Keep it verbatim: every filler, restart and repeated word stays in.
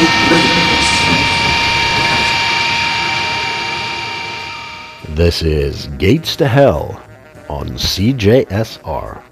This is Gates to Hell on C J S R.